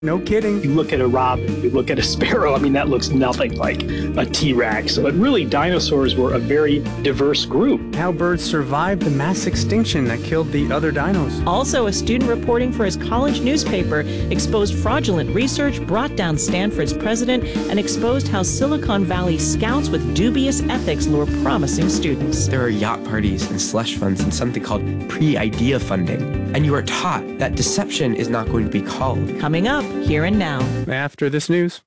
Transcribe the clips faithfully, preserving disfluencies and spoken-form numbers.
No kidding. You look at a robin, you look at a sparrow, I mean, that looks nothing like a T-Rex. But really, dinosaurs were a very diverse group. How birds survived the mass extinction that killed the other dinos. Also, a student reporting for his college newspaper exposed fraudulent research, brought down Stanford's president, and exposed how Silicon Valley scouts with dubious ethics lure promising students. There are yacht parties and slush funds and something called pre-idea funding. And you are taught that deception is not going to be called. Coming up, here and now. After this news.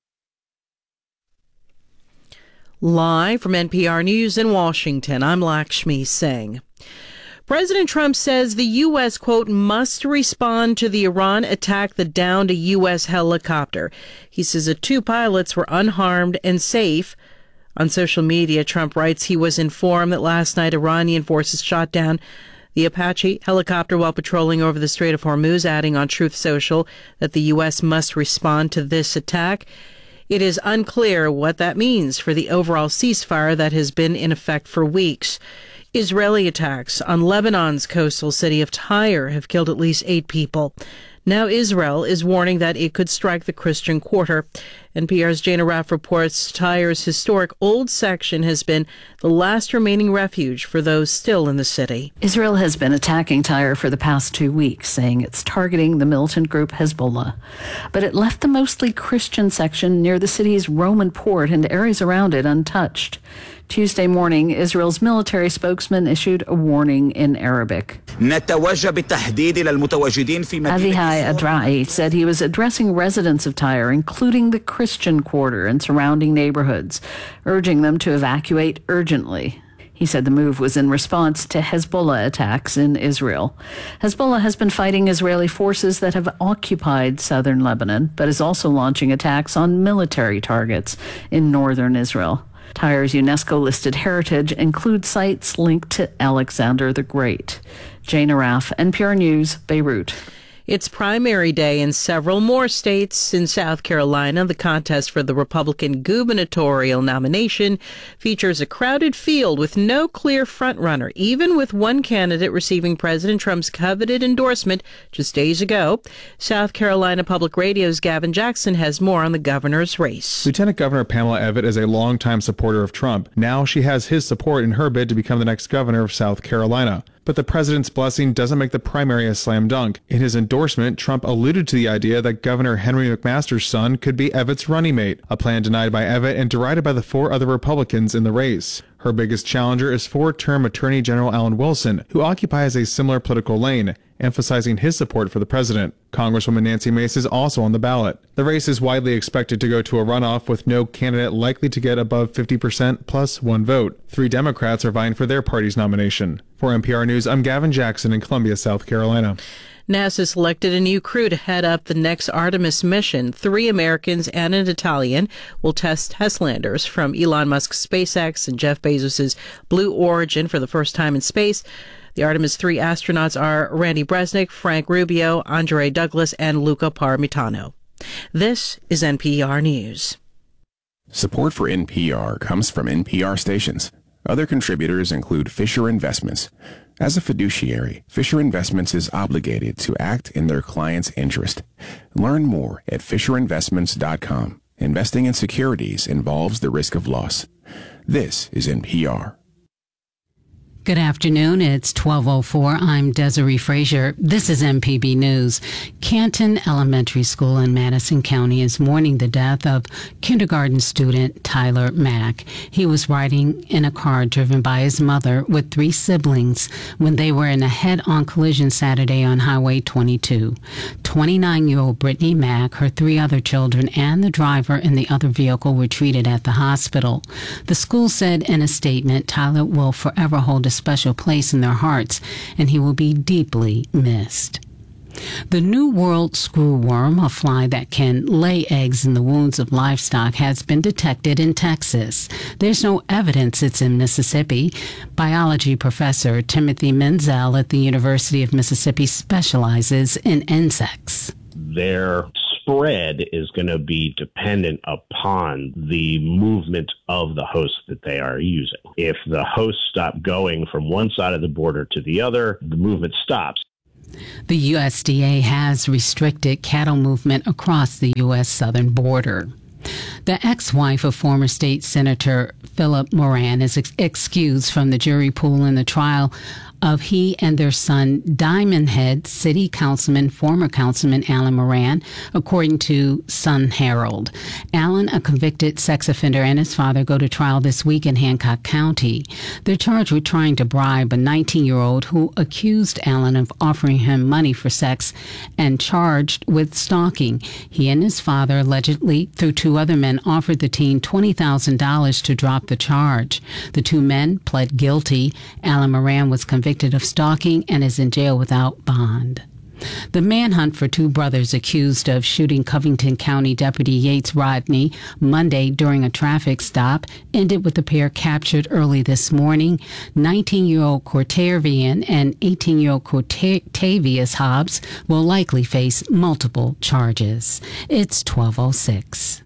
Live from N P R News in Washington, I'm Lakshmi Singh. President Trump says the U S, quote, must respond to the Iran attack that downed a U S helicopter. He says the two pilots were unharmed and safe. On social media, Trump writes he was informed that last night Iranian forces shot down the Apache helicopter while patrolling over the Strait of Hormuz, adding on Truth Social that the U S must respond to this attack. It is unclear what that means for the overall ceasefire that has been in effect for weeks. Israeli attacks on Lebanon's coastal city of Tyre have killed at least eight people. Now Israel is warning that it could strike the Christian Quarter. N P R's Jana Raff reports Tyre's historic old section has been the last remaining refuge for those still in the city. Israel has been attacking Tyre for the past two weeks, saying it's targeting the militant group Hezbollah. But it left the mostly Christian section near the city's Roman port and areas around it untouched. Tuesday morning, Israel's military spokesman issued a warning in Arabic. Avihai Adrai said he was addressing residents of Tyre, including the Christian Quarter and surrounding neighborhoods, urging them to evacuate urgently. He said the move was in response to Hezbollah attacks in Israel. Hezbollah has been fighting Israeli forces that have occupied southern Lebanon, but is also launching attacks on military targets in northern Israel. Tyre's UNESCO-listed heritage includes sites linked to Alexander the Great. Jana Raff, N P R News, Beirut. It's primary day in several more states. In South Carolina, the contest for the Republican gubernatorial nomination features a crowded field with no clear frontrunner, even with one candidate receiving President Trump's coveted endorsement just days ago. South Carolina Public Radio's Gavin Jackson has more on the governor's race. Lieutenant Governor Pamela Evette is a longtime supporter of Trump. Now she has his support in her bid to become the next governor of South Carolina. But the president's blessing doesn't make the primary a slam dunk. In his endorsement, Trump alluded to the idea that Governor Henry McMaster's son could be Evette's running mate, a plan denied by Evette and derided by the four other Republicans in the race. Her biggest challenger is four-term Attorney General Alan Wilson, who occupies a similar political lane, emphasizing his support for the president. Congresswoman Nancy Mace is also on the ballot. The race is widely expected to go to a runoff, with no candidate likely to get above fifty percent plus one vote. Three Democrats are vying for their party's nomination. For N P R News, I'm Gavin Jackson in Columbia, South Carolina. NASA selected a new crew to head up the next Artemis mission. Three Americans and an Italian will test test landers from Elon Musk's SpaceX and Jeff Bezos' Blue Origin for the first time in space. The Artemis three astronauts are Randy Bresnik, Frank Rubio, Andre Douglas, and Luca Parmitano. This is N P R News. Support for N P R comes from N P R stations. Other contributors include Fisher Investments. As a fiduciary, Fisher Investments is obligated to act in their client's interest. Learn more at fisher investments dot com. Investing in securities involves the risk of loss. This is N P R. Good afternoon. It's twelve oh four. I'm Desiree Frazier. This is M P B News. Canton Elementary School in Madison County is mourning the death of kindergarten student Tyler Mack. He was riding in a car driven by his mother with three siblings when they were in a head-on collision Saturday on Highway twenty-two. twenty-nine-year-old Brittany Mack, her three other children, and the driver in the other vehicle were treated at the hospital. The school said in a statement, Tyler will forever hold a special place in their hearts, and he will be deeply missed. The New World screwworm, a fly that can lay eggs in the wounds of livestock, has been detected in Texas. There's no evidence it's in Mississippi. Biology professor Timothy Menzel at the University of Mississippi specializes in insects. Their spread is going to be dependent upon the movement of the host that they are using. If the hosts stop going from one side of the border to the other, the movement stops. The U S D A has restricted cattle movement across the U S southern border. The ex-wife of former state Senator Philip Moran is ex- excused from the jury pool in the trial of he and their son, Diamond Head City Councilman, former Councilman Alan Moran, according to Sun Herald. Alan, a convicted sex offender, and his father go to trial this week in Hancock County. They're charged with trying to bribe a nineteen-year-old who accused Alan of offering him money for sex and charged with stalking. He and his father allegedly, through two other men, offered the teen twenty thousand dollars to drop the charge. The two men pled guilty. Alan Moran was convicted of stalking and is in jail without bond. The manhunt for two brothers accused of shooting Covington County Deputy Yates Rodney Monday during a traffic stop ended with the pair captured early this morning. nineteen-year-old Cortavian and eighteen-year-old Cortavius Hobbs will likely face multiple charges. It's twelve oh six.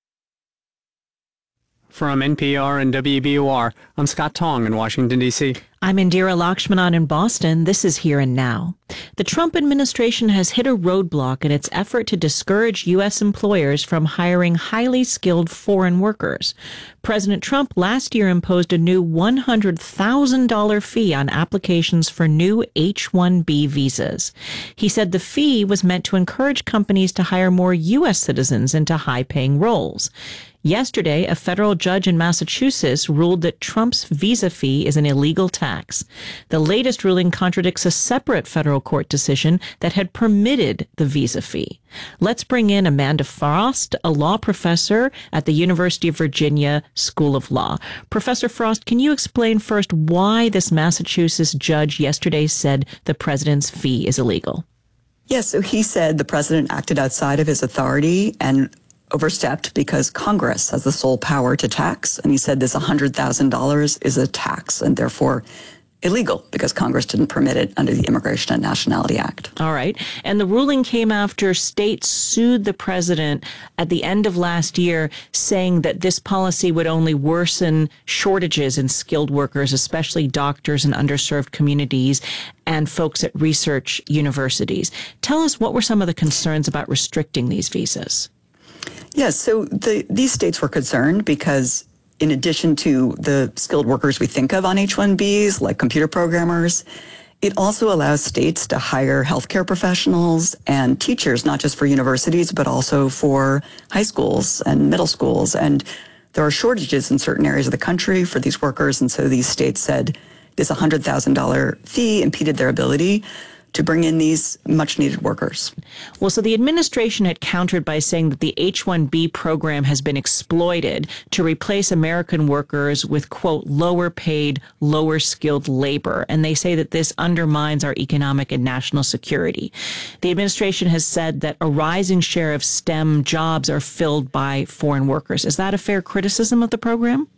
From N P R and W B O R, I'm Scott Tong in Washington, D C I'm Indira Lakshmanan in Boston. This is Here and Now. The Trump administration has hit a roadblock in its effort to discourage U S employers from hiring highly skilled foreign workers. President Trump last year imposed a new one hundred thousand dollars fee on applications for new H one B visas. He said the fee was meant to encourage companies to hire more U S citizens into high-paying roles. Yesterday, a federal judge in Massachusetts ruled that Trump's visa fee is an illegal tax. The latest ruling contradicts a separate federal court decision that had permitted the visa fee. Let's bring in Amanda Frost, a law professor at the University of Virginia School of Law. Professor Frost, can you explain first why this Massachusetts judge yesterday said the president's fee is illegal? Yes, so he said the president acted outside of his authority and overstepped because Congress has the sole power to tax. And he said this one hundred thousand dollars is a tax and therefore illegal because Congress didn't permit it under the Immigration and Nationality Act. All right. And the ruling came after states sued the president at the end of last year, saying that this policy would only worsen shortages in skilled workers, especially doctors in underserved communities and folks at research universities. Tell us, what were some of the concerns about restricting these visas? Yes, so the, these states were concerned because in addition to the skilled workers we think of on H one Bs, like computer programmers, it also allows states to hire healthcare professionals and teachers, not just for universities, but also for high schools and middle schools. And there are shortages in certain areas of the country for these workers. And so these states said this one hundred thousand dollars fee impeded their ability to bring in these much-needed workers. Well, so the administration had countered by saying that the H one B program has been exploited to replace American workers with, quote, lower-paid, lower-skilled labor. And they say that this undermines our economic and national security. The administration has said that a rising share of STEM jobs are filled by foreign workers. Is that a fair criticism of the program?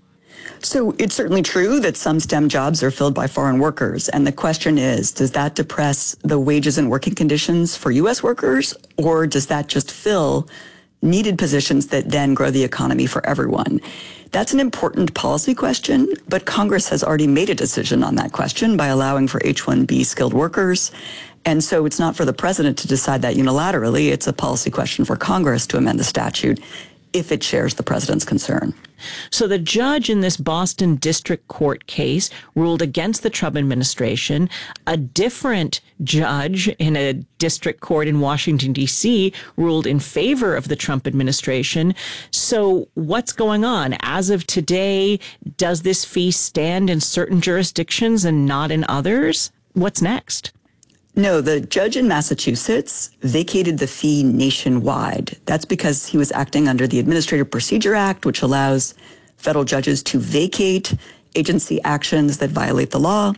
So it's certainly true that some STEM jobs are filled by foreign workers. And the question is, does that depress the wages and working conditions for U S workers, or does that just fill needed positions that then grow the economy for everyone? That's an important policy question, but Congress has already made a decision on that question by allowing for H one B skilled workers. And so it's not for the president to decide that unilaterally. It's a policy question for Congress to amend the statute if it shares the president's concern. So the judge in this Boston District Court case ruled against the Trump administration. A different judge in a district court in Washington, D C ruled in favor of the Trump administration. So what's going on? As of today, does this fee stand in certain jurisdictions and not in others? What's next? No, the judge in Massachusetts vacated the fee nationwide. That's because he was acting under the Administrative Procedure Act, which allows federal judges to vacate agency actions that violate the law.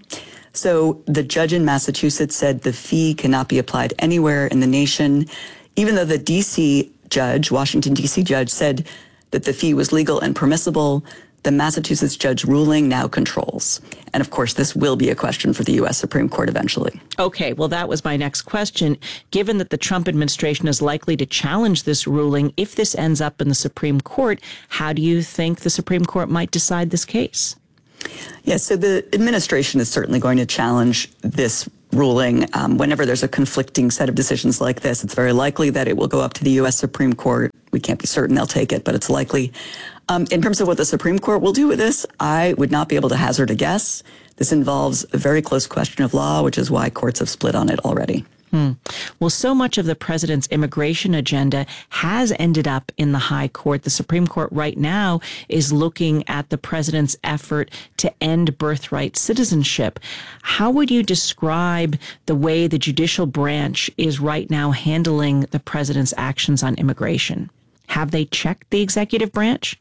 So the judge in Massachusetts said the fee cannot be applied anywhere in the nation, even though the D C judge, Washington, D C judge, said that the fee was legal and permissible. The Massachusetts judge ruling now controls. And of course, this will be a question for the U S Supreme Court eventually. Okay, well, that was my next question. Given that the Trump administration is likely to challenge this ruling, if this ends up in the Supreme Court, how do you think the Supreme Court might decide this case? Yes, so the administration is certainly going to challenge this ruling. Um, whenever there's a conflicting set of decisions like this, it's very likely that it will go up to the U S Supreme Court. We can't be certain they'll take it, but it's likely. Um, in terms of what the Supreme Court will do with this, I would not be able to hazard a guess. This involves a very close question of law, which is why courts have split on it already. Hmm. Well, so much of the president's immigration agenda has ended up in the high court. The Supreme Court right now is looking at the president's effort to end birthright citizenship. How would you describe the way the judicial branch is right now handling the president's actions on immigration? Have they checked the executive branch?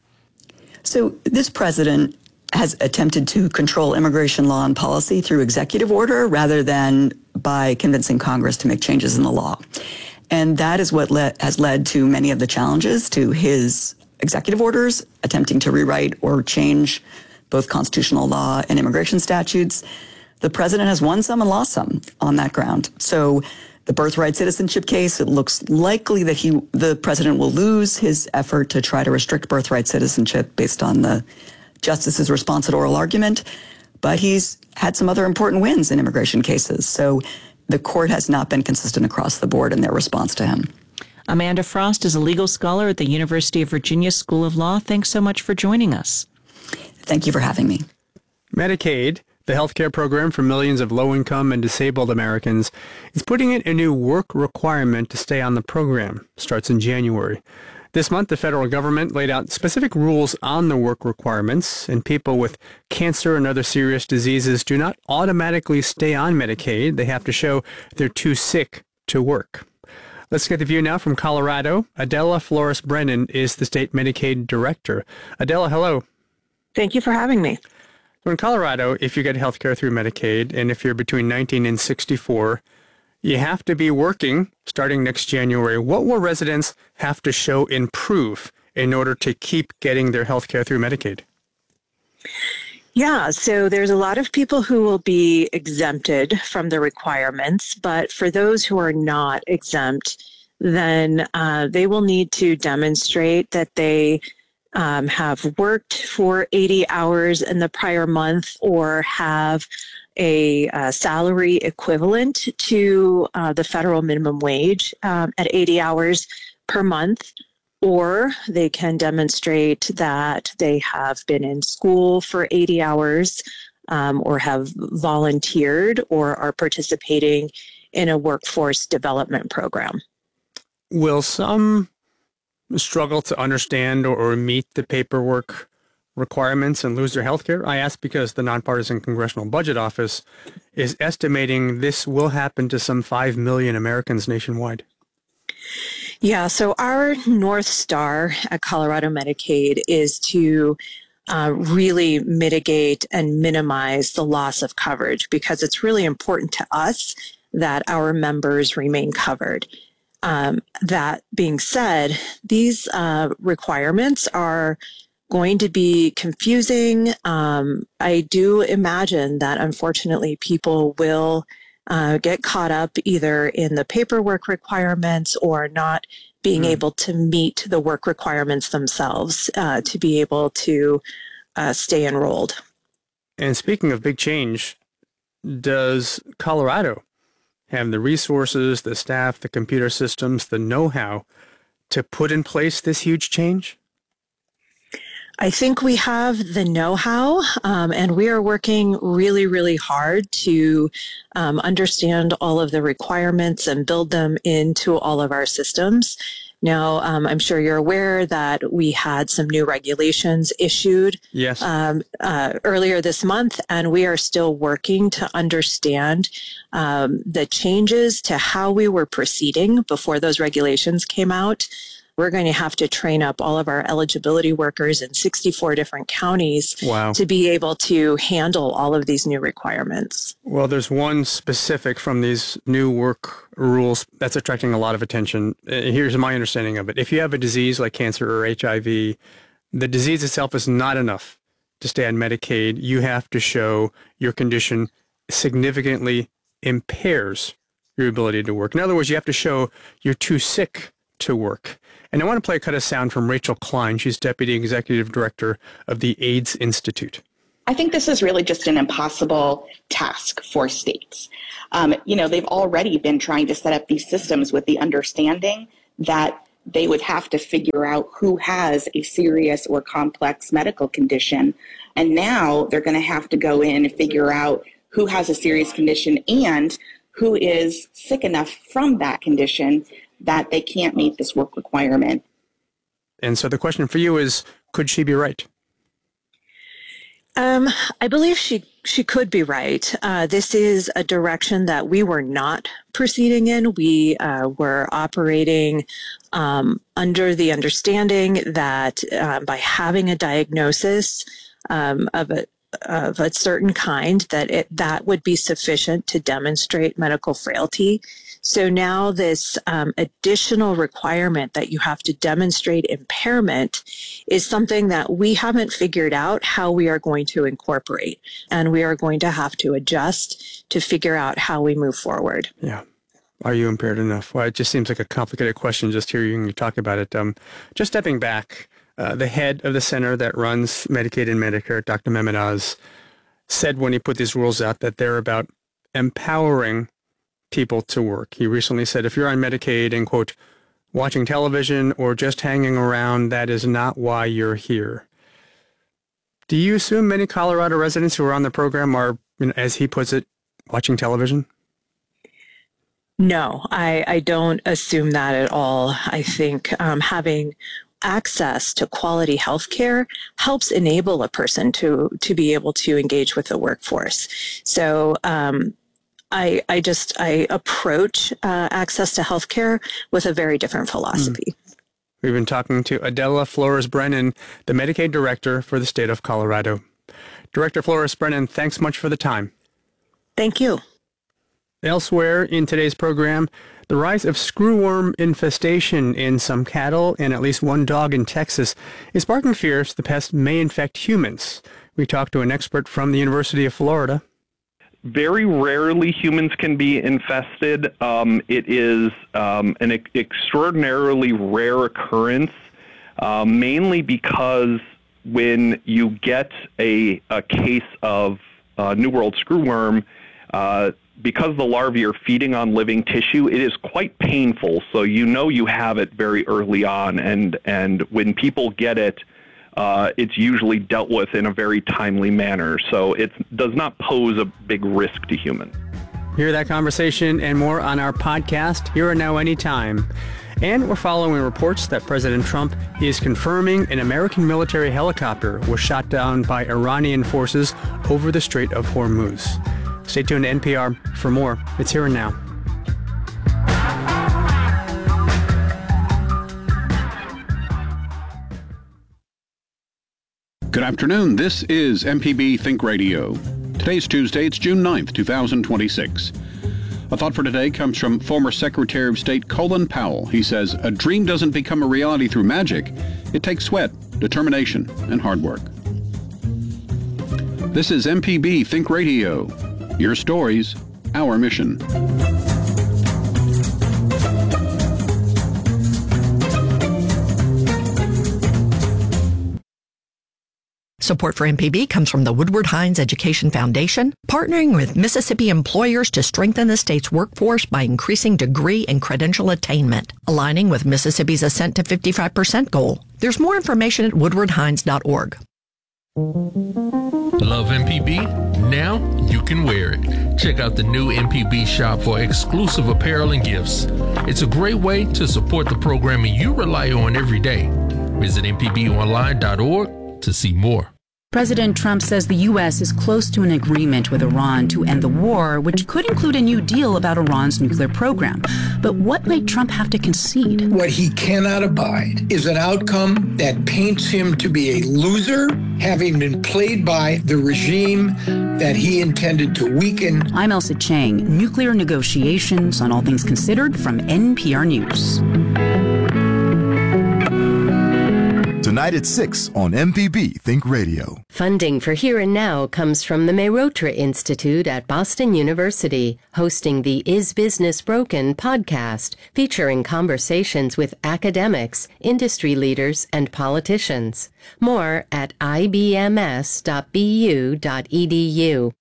So this president has attempted to control immigration law and policy through executive order rather than by convincing Congress to make changes in the law. And that is what le- has led to many of the challenges to his executive orders, attempting to rewrite or change both constitutional law and immigration statutes. The president has won some and lost some on that ground. So the birthright citizenship case, it looks likely that he, the president will lose his effort to try to restrict birthright citizenship based on the justice's response at oral argument, but he's had some other important wins in immigration cases. So the court has not been consistent across the board in their response to him. Amanda Frost is a legal scholar at the University of Virginia School of Law. Thanks so much for joining us. Thank you for having me. Medicaid, the healthcare program for millions of low-income and disabled Americans, is putting in a new work requirement to stay on the program. Starts in January. This month, the federal government laid out specific rules on the work requirements, and people with cancer and other serious diseases do not automatically stay on Medicaid. They have to show they're too sick to work. Let's get the view now from Colorado. Adela Flores Brennan is the state Medicaid director. Adela, hello. Thank you for having me. So in Colorado, if you get health care through Medicaid, and if you're between nineteen and sixty-four, you have to be working starting next January. What will residents have to show in proof in order to keep getting their health care through Medicaid? Yeah, so there's a lot of people who will be exempted from the requirements, but for those who are not exempt, then uh, they will need to demonstrate that they um, have worked for eighty hours in the prior month or have a uh, salary equivalent to uh, the federal minimum wage um, at eighty hours per month, or they can demonstrate that they have been in school for eighty hours um, or have volunteered or are participating in a workforce development program. Will some struggle to understand or, or meet the paperwork requirements and lose their health care? I ask because the Nonpartisan Congressional Budget Office is estimating this will happen to some five million Americans nationwide. Yeah, so our North Star at Colorado Medicaid is to uh, really mitigate and minimize the loss of coverage because it's really important to us that our members remain covered. Um, that being said, these uh, requirements are going to be confusing. Um, I do imagine that unfortunately people will uh, get caught up either in the paperwork requirements or not being mm. able to meet the work requirements themselves uh, to be able to uh, stay enrolled. And speaking of big change, does Colorado have the resources, the staff, the computer systems, the know-how to put in place this huge change? I think we have the know-how, um, and we are working really, really hard to um, understand all of the requirements and build them into all of our systems. Now, um, I'm sure you're aware that we had some new regulations issued yes. um, uh, earlier this month, and we are still working to understand um, the changes to how we were proceeding before those regulations came out. We're going to have to train up all of our eligibility workers in sixty-four different counties wow. to be able to handle all of these new requirements. Well, there's one specific from these new work rules that's attracting a lot of attention. Here's my understanding of it. If you have a disease like cancer or H I V, the disease itself is not enough to stay on Medicaid. You have to show your condition significantly impairs your ability to work. In other words, you have to show you're too sick to work. And I want to play a cut of sound from Rachel Klein. She's Deputy Executive Director of the AIDS Institute. I think this is really just an impossible task for states. Um, you know, they've already been trying to set up these systems with the understanding that they would have to figure out who has a serious or complex medical condition. And now they're going to have to go in and figure out who has a serious condition and who is sick enough from that condition that they can't meet this work requirement. And so the question for you is, could she be right? Um, I believe she she could be right. Uh, this is a direction that we were not proceeding in. We uh, were operating um, under the understanding that uh, by having a diagnosis um, of a of a certain kind, that it, that would be sufficient to demonstrate medical frailty. So now this um, additional requirement that you have to demonstrate impairment is something that we haven't figured out how we are going to incorporate. And we are going to have to adjust to figure out how we move forward. Yeah. Are you impaired enough? Well, it just seems like a complicated question just hearing you talk about it. Um, just stepping back, uh, the head of the center that runs Medicaid and Medicare, Doctor Mehmet Oz, said when he put these rules out that they're about empowering people to work. He recently said, if you're on Medicaid and, quote, watching television or just hanging around, that is not why you're here. Do you assume many Colorado residents who are on the program are, you know, as he puts it, watching television? No, I, I don't assume that at all. I think um, having access to quality health care helps enable a person to to be able to engage with the workforce. So um, I, I just, I approach uh, access to health care with a very different philosophy. Mm. We've been talking to Adela Flores-Brennan, the Medicaid Director for the state of Colorado. Director Flores-Brennan, thanks much for the time. Thank you. Elsewhere in today's program, the rise of screwworm infestation in some cattle and at least one dog in Texas is sparking fears the pest may infect humans. We talked to an expert from the University of Florida. Very rarely humans can be infested. Um, it is um, an e- extraordinarily rare occurrence, uh, mainly because when you get a, a case of uh, New World screwworm, uh, because the larvae are feeding on living tissue, it is quite painful. So you know you have it very early on, and, and when people get it, Uh, it's usually dealt with in a very timely manner, so it does not pose a big risk to humans. Hear that conversation and more on our podcast, Here and Now Anytime. And we're following reports that President Trump is confirming an American military helicopter was shot down by Iranian forces over the Strait of Hormuz. Stay tuned to N P R for more. It's Here and Now. Good afternoon. This is M P B Think Radio. Today's Tuesday. It's June ninth, twenty twenty-six. A thought for today comes from former Secretary of State Colin Powell. He says, a dream doesn't become a reality through magic. It takes sweat, determination, and hard work. This is M P B Think Radio. Your stories, our mission. Support for M P B comes from the Woodward Hines Education Foundation, partnering with Mississippi employers to strengthen the state's workforce by increasing degree and credential attainment, aligning with Mississippi's Ascent to fifty-five percent goal. There's more information at woodward hines dot org. Love M P B? Now you can wear it. Check out the new M P B shop for exclusive apparel and gifts. It's a great way to support the programming you rely on every day. Visit m p b online dot org to see more. President Trump says the U S is close to an agreement with Iran to end the war, which could include a new deal about Iran's nuclear program. But what might Trump have to concede? What he cannot abide is an outcome that paints him to be a loser, having been played by the regime that he intended to weaken. I'm Elsa Chang, nuclear negotiations on All Things Considered from N P R News. Tonight tonight at six on M P B Think Radio. Funding for Here and Now comes from the Mehrotra Institute at Boston University, hosting the Is Business Broken podcast, featuring conversations with academics, industry leaders, and politicians. More at I B M S dot B U dot E D U.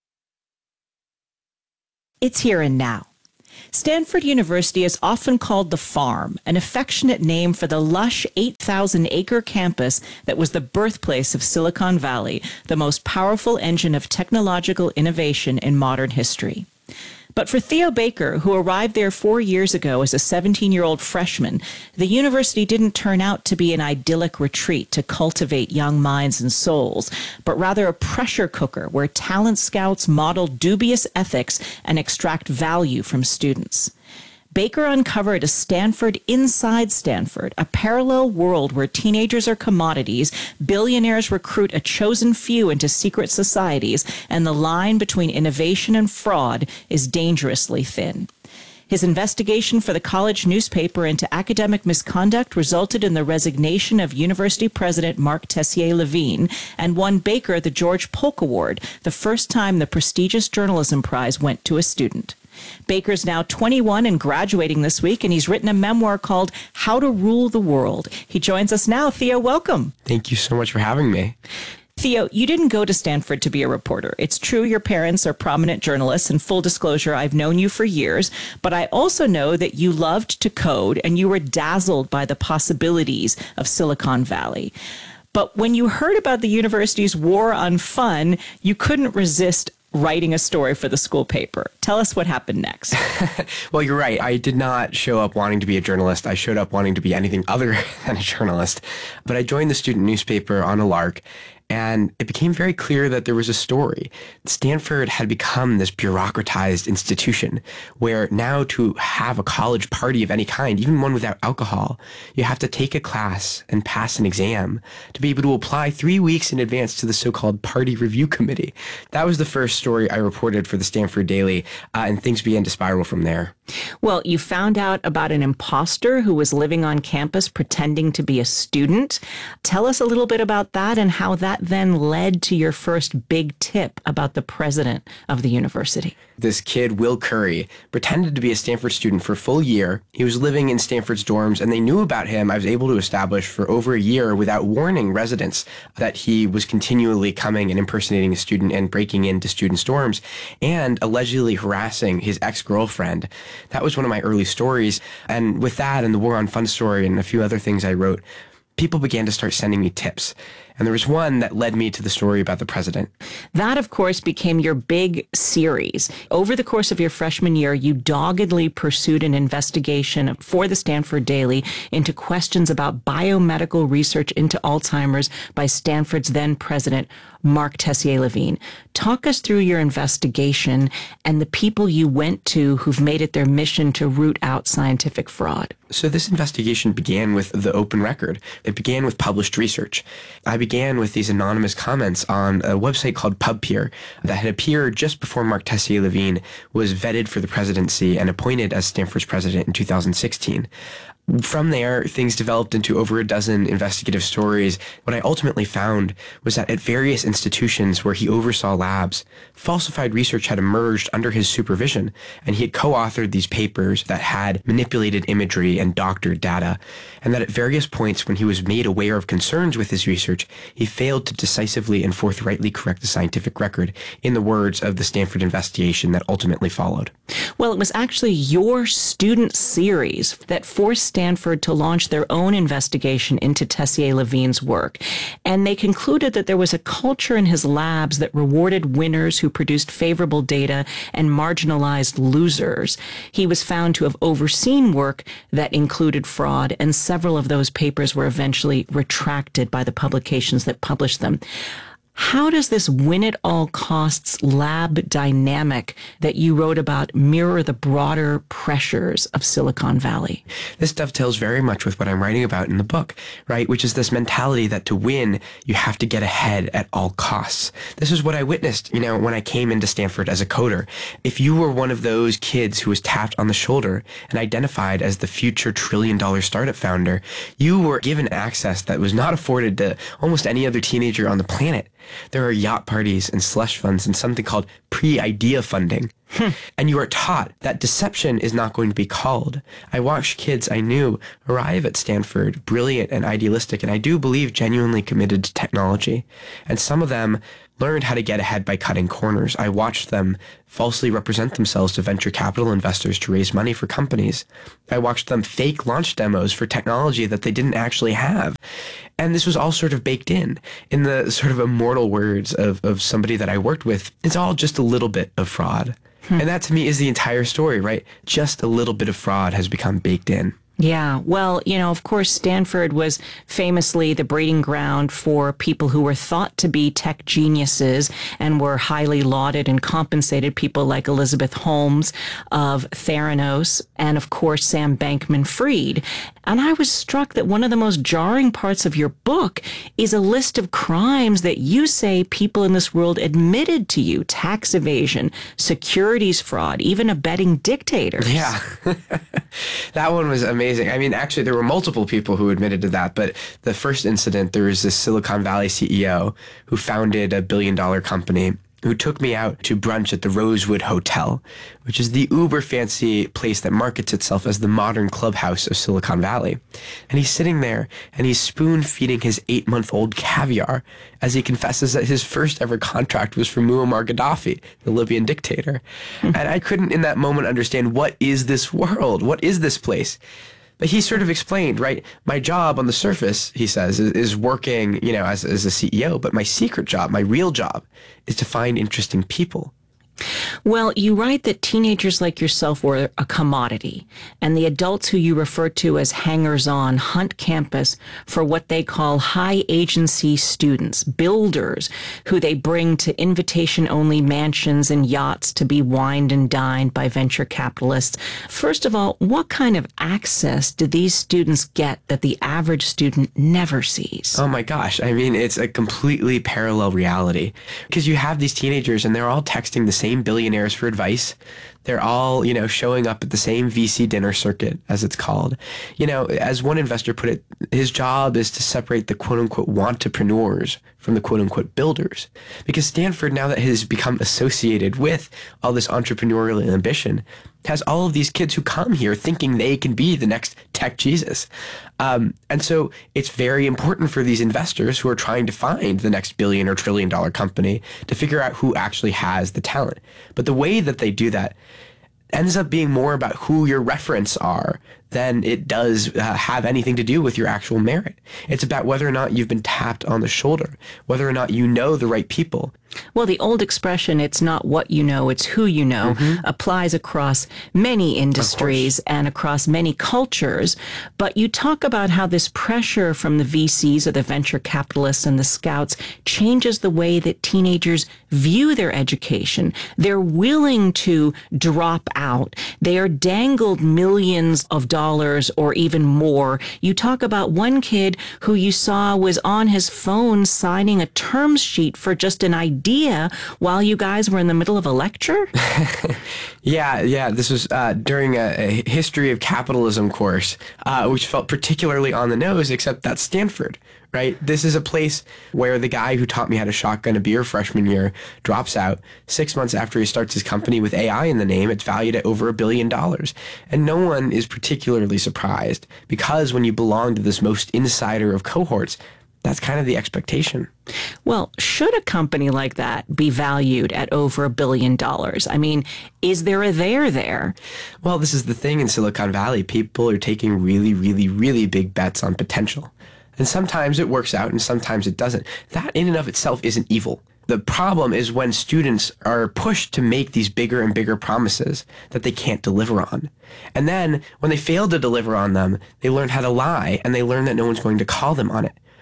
It's Here and Now. Stanford University is often called the Farm, an affectionate name for the lush eight thousand acre campus that was the birthplace of Silicon Valley, the most powerful engine of technological innovation in modern history. But for Theo Baker, who arrived there four years ago as a seventeen-year-old freshman, the university didn't turn out to be an idyllic retreat to cultivate young minds and souls, but rather a pressure cooker where talent scouts model dubious ethics and extract value from students. Baker uncovered a Stanford inside Stanford, a parallel world where teenagers are commodities, billionaires recruit a chosen few into secret societies, and the line between innovation and fraud is dangerously thin. His investigation for the college newspaper into academic misconduct resulted in the resignation of university president Mark Tessier-Levine and won Baker the George Polk Award, the first time the prestigious journalism prize went to a student. Baker's now twenty-one and graduating this week, and he's written a memoir called How to Rule the World. He joins us now. Theo, welcome. Thank you so much for having me. Theo, you didn't go to Stanford to be a reporter. It's true your parents are prominent journalists, and full disclosure, I've known you for years, but I also know that you loved to code and you were dazzled by the possibilities of Silicon Valley. But when you heard about the university's war on fun, you couldn't resist writing a story for the school paper. Tell us what happened next. Well, you're right. I did not show up wanting to be a journalist. I showed up wanting to be anything other than a journalist. But I joined the student newspaper on a lark, and it became very clear that there was a story. Stanford had become this bureaucratized institution where now to have a college party of any kind, even one without alcohol, you have to take a class and pass an exam to be able to apply three weeks in advance to the so-called party review committee. That was the first story I reported for the Stanford Daily, uh, and things began to spiral from there. Well, you found out about an imposter who was living on campus pretending to be a student. Tell us a little bit about that and how that then led to your first big tip about the president of the university. This kid, Will Curry, pretended to be a Stanford student for a full year. He was living in Stanford's dorms, and they knew about him. I was able to establish for over a year without warning residents that he was continually coming and impersonating a student and breaking into students' dorms and allegedly harassing his ex-girlfriend. That was one of my early stories. And with that and the War on Fun story and a few other things I wrote, people began to start sending me tips. And there was one that led me to the story about the president. That, of course, became your big series. Over the course of your freshman year, you doggedly pursued an investigation for the Stanford Daily into questions about biomedical research into Alzheimer's by Stanford's then president, Mark Tessier-Levine. Talk us through your investigation and the people you went to who've made it their mission to root out scientific fraud. So this investigation began with the open record. It began with published research. I began with these anonymous comments on a website called PubPeer that had appeared just before Mark Tessier-Levine was vetted for the presidency and appointed as Stanford's president in two thousand sixteen. From there, things developed into over a dozen investigative stories. What I ultimately found was that at various institutions where he oversaw labs, falsified research had emerged under his supervision, and he had co-authored these papers that had manipulated imagery and doctored data, and that at various points when he was made aware of concerns with his research, he failed to decisively and forthrightly correct the scientific record, in the words of the Stanford investigation that ultimately followed. Well, it was actually your student series that forced Stanford to launch their own investigation into Tessier-Levine's work. And they concluded that there was a culture in his labs that rewarded winners who produced favorable data and marginalized losers. He was found to have overseen work that included fraud, and several of those papers were eventually retracted by the publications that published them. How does this win-at-all-costs lab dynamic that you wrote about mirror the broader pressures of Silicon Valley? This dovetails very much with what I'm writing about in the book, right? Which is this mentality that to win, you have to get ahead at all costs. This is what I witnessed, you know, when I came into Stanford as a coder. If you were one of those kids who was tapped on the shoulder and identified as the future trillion-dollar startup founder, you were given access that was not afforded to almost any other teenager on the planet. There are yacht parties and slush funds and something called pre-idea funding. Hmm. And you are taught that deception is not going to be called. I watched kids I knew arrive at Stanford, brilliant and idealistic, and I do believe genuinely committed to technology. And some of them learned how to get ahead by cutting corners. I watched them falsely represent themselves to venture capital investors to raise money for companies. I watched them fake launch demos for technology that they didn't actually have. And this was all sort of baked in. In the sort of immortal words of, of somebody that I worked with, it's all just a little bit of fraud. Hmm. And that to me is the entire story, right? Just a little bit of fraud has become baked in. Yeah, well, you know, of course, Stanford was famously the breeding ground for people who were thought to be tech geniuses and were highly lauded and compensated, people like Elizabeth Holmes of Theranos and, of course, Sam Bankman-Fried. And I was struck that one of the most jarring parts of your book is a list of crimes that you say people in this world admitted to you: tax evasion, securities fraud, even abetting dictators. Yeah, that one was amazing. I mean, actually, there were multiple people who admitted to that, but the first incident, there was this Silicon Valley C E O who founded a billion-dollar company who took me out to brunch at the Rosewood Hotel, which is the uber fancy place that markets itself as the modern clubhouse of Silicon Valley. And he's sitting there and he's spoon feeding his eight month old caviar as he confesses that his first ever contract was for Muammar Gaddafi, the Libyan dictator. And I couldn't in that moment understand, what is this world? What is this place? But he sort of explained, right, my job on the surface, he says, is, is working, you know, as, as a C E O, but my secret job, my real job, is to find interesting people. Well, you write that teenagers like yourself were a commodity, and the adults who you refer to as hangers-on hunt campus for what they call high-agency students, builders, who they bring to invitation-only mansions and yachts to be wined and dined by venture capitalists. First of all, what kind of access do these students get that the average student never sees? Oh my gosh, I mean, it's a completely parallel reality, because you have these teenagers and they're all texting the same billionaires for advice. They're all, you know, showing up at the same V C dinner circuit, as it's called. You know, as one investor put it, his job is to separate the quote-unquote wantrepreneurs from the quote-unquote builders. Because Stanford, now that has become associated with all this entrepreneurial ambition, has all of these kids who come here thinking they can be the next tech Jesus. Um, and so it's very important for these investors who are trying to find the next billion or trillion dollar company to figure out who actually has the talent. But the way that they do that ends up being more about who your reference are than it does uh, have anything to do with your actual merit. It's about whether or not you've been tapped on the shoulder, whether or not you know the right people. Well, the old expression, it's not what you know, it's who you know, mm-hmm. applies across many industries and across many cultures. But you talk about how this pressure from the V Cs or the venture capitalists and the scouts changes the way that teenagers view their education. They're willing to drop out. They are dangled millions of dollars or even more. You talk about one kid who you saw was on his phone signing a term sheet for just an idea while you guys were in the middle of a lecture? yeah, yeah. This was uh, during a, a history of capitalism course, uh, which felt particularly on the nose, except that's Stanford, right? This is a place where the guy who taught me how to shotgun a beer freshman year drops out. Six months after he starts his company with A I in the name, it's valued at over a billion dollars. And no one is particularly surprised, because when you belong to this most insider of cohorts, that's kind of the expectation. Well, should a company like that be valued at over a billion dollars? I mean, is there a there there? Well, this is the thing in Silicon Valley. People are taking really, really, really big bets on potential. And sometimes it works out and sometimes it doesn't. That in and of itself isn't evil. The problem is when students are pushed to make these bigger and bigger promises that they can't deliver on. And then when they fail to deliver on them, they learn how to lie and they learn that no one's going to call them on it.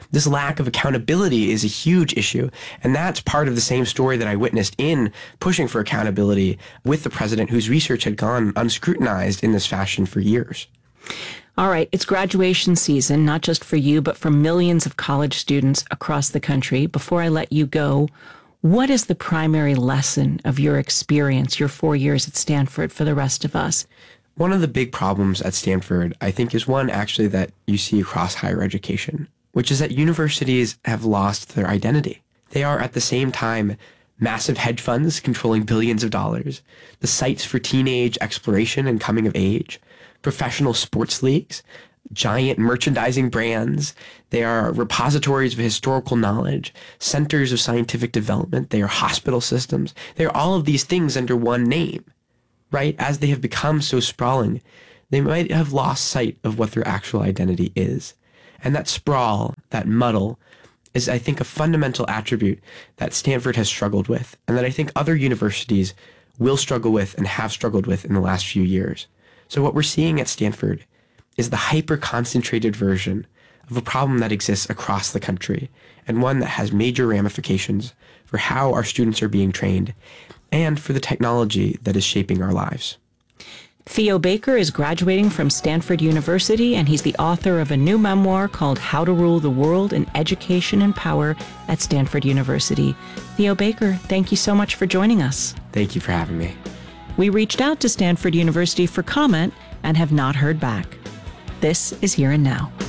This lack of accountability is a huge issue. And that's part of the same story that I witnessed in pushing for accountability with the president, whose research had gone unscrutinized in this fashion for years. All right, it's graduation season, not just for you, but for millions of college students across the country. Before I let you go, what is the primary lesson of your experience, your four years at Stanford, for the rest of us? One of the big problems at Stanford, I think, is one actually that you see across higher education, which is that universities have lost their identity. They are at the same time massive hedge funds controlling billions of dollars, the sites for teenage exploration and coming of age, professional sports leagues, giant merchandising brands. They are repositories of historical knowledge, centers of scientific development. They are hospital systems. They are all of these things under one name, right? As they have become so sprawling, they might have lost sight of what their actual identity is. And that sprawl, that muddle, is, I think, a fundamental attribute that Stanford has struggled with, and that I think other universities will struggle with and have struggled with in the last few years. So what we're seeing at Stanford is the hyper-concentrated version of a problem that exists across the country, and one that has major ramifications for how our students are being trained and for the technology that is shaping our lives. Theo Baker is graduating from Stanford University, and he's the author of a new memoir called How to Rule the World in Education and Power at Stanford University. Theo Baker, thank you so much for joining us. Thank you for having me. We reached out to Stanford University for comment and have not heard back. This is Here and Now.